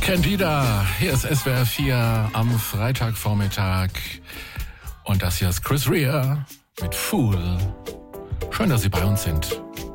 Candida, hier ist SWR 4 am Freitagvormittag und das hier ist Chris Rea mit Fool. Schön, dass Sie bei uns sind.